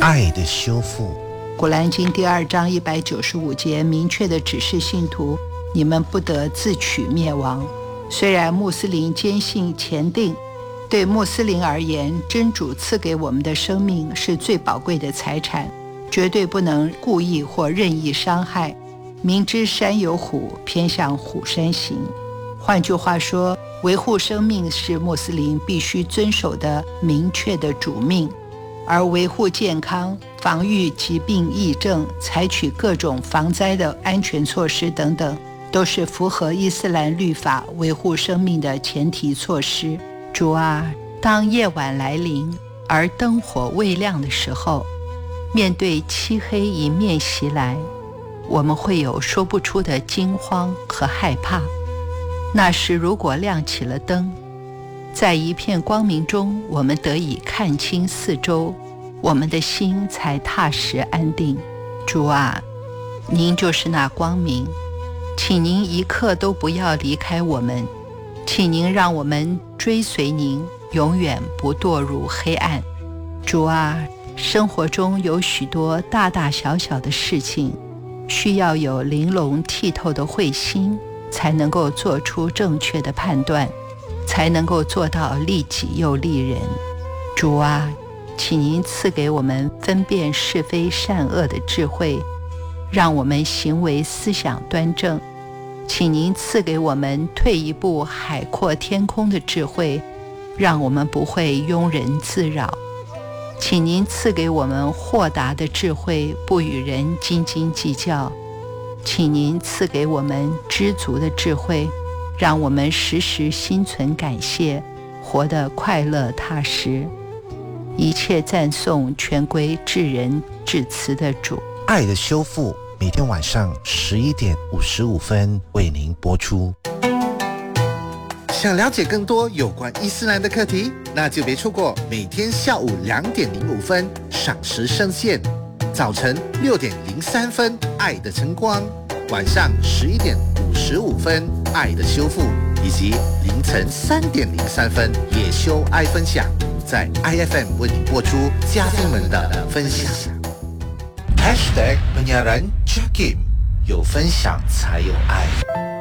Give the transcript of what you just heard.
爱的修复。 古兰经第2章195节明确地指示信徒，你们不得自取灭亡。虽然穆斯林坚信前定，对穆斯林而言，真主赐给我们的生命是最宝贵的财产，绝对不能故意或任意伤害。明知山有虎，偏向虎山行。换句话说，维护生命是穆斯林必须遵守的明确的主命，而维护健康、防御疾病疫症、采取各种防灾的安全措施等等，都是符合伊斯兰律法维护生命的前提措施。主啊，当夜晚来临而灯火未亮的时候，面对漆黑迎面袭来，我们会有说不出的惊慌和害怕。那时如果亮起了灯，在一片光明中，我们得以看清四周，我们的心才踏实安定。主啊，您就是那光明，请您一刻都不要离开我们，请您让我们追随您，永远不堕入黑暗。主啊，生活中有许多大大小小的事情，需要有玲珑剔透的慧心，才能够做出正确的判断，才能够做到利己又利人。主啊，请您赐给我们分辨是非善恶的智慧，让我们行为思想端正。请您赐给我们退一步海阔天空的智慧，让我们不会庸人自扰。请您赐给我们豁达的智慧，不与人斤斤计较。请您赐给我们知足的智慧，让我们时时心存感谢，活得快乐踏实。一切赞颂全归至仁至慈的主。 爱的修复，每天晚上11点55分为您播出。 想了解更多有关伊斯兰的课题，那就别错过每天下午2点05分赏时圣线，早晨6点03分爱的晨光，晚上11点55分爱的修复，以及凌晨3点03分也修爱分享，在 IFM 为你播出嘉宾们的分享。 #penyiaran Jakim， 有分享才有爱。